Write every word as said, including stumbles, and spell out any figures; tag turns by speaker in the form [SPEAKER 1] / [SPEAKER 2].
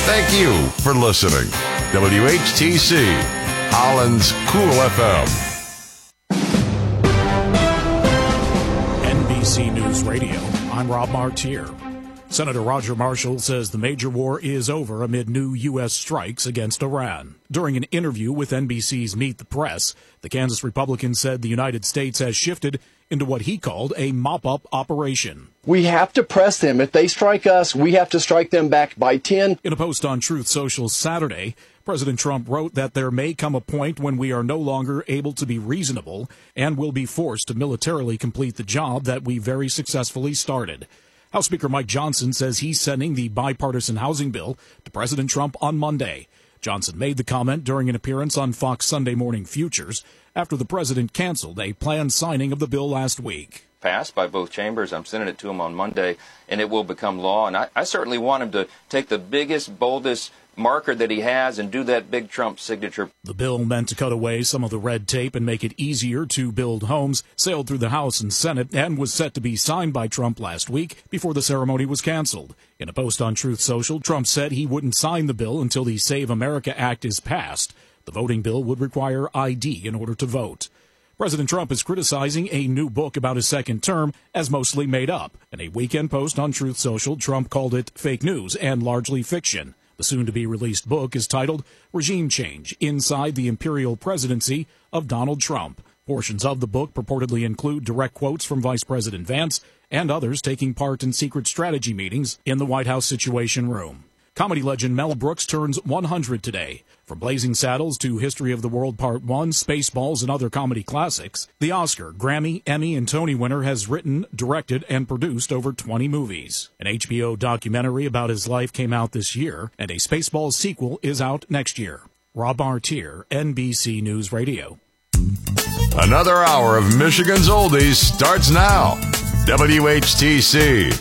[SPEAKER 1] Thank you for listening. W H T C, Holland's Cool F
[SPEAKER 2] M. N B C News Radio, I'm Rob Martier. Senator Roger Marshall says the major war is over amid new U S strikes against Iran. During an interview with N B C's Meet the Press, the Kansas Republican said the United States has shifted into what he called a mop-up operation.
[SPEAKER 3] We have to press them. If they strike us, we have to strike them back by ten.
[SPEAKER 2] In a post on Truth Social Saturday, President Trump wrote that there may come a point when we are no longer able to be reasonable and will be forced to militarily complete the job that we very successfully started. House Speaker Mike Johnson says he's sending the bipartisan housing bill to President Trump on Monday. Johnson made the comment during an appearance on Fox Sunday Morning Futures after the president canceled a planned signing of the bill last week.
[SPEAKER 4] Passed by both chambers. I'm sending it to him on Monday, and it will become law. And I, I certainly want him to take the biggest, boldest marker that he has and do that big Trump signature.
[SPEAKER 2] The bill, meant to cut away some of the red tape and make it easier to build homes, sailed through the House and Senate and was set to be signed by Trump last week before the ceremony was canceled. In a post on Truth Social, Trump said he wouldn't sign the bill until the Save America Act is passed. The voting bill would require I D in order to vote. President Trump is criticizing a new book about his second term as mostly made up. In a weekend post on Truth Social, Trump called it fake news and largely fiction. The soon-to-be-released book is titled Regime Change Inside the Imperial Presidency of Donald Trump. Portions of the book purportedly include direct quotes from Vice President Vance and others taking part in secret strategy meetings in the White House Situation Room. Comedy legend Mel Brooks turns one hundred today. From Blazing Saddles to History of the World Part one, Spaceballs, and other comedy classics, the Oscar, Grammy, Emmy, and Tony winner has written, directed, and produced over twenty movies. An H B O documentary about his life came out this year, and a Spaceballs sequel is out next year. Rob Martier, N B C News Radio.
[SPEAKER 1] Another hour of Michigan's Oldies starts now. W H T C,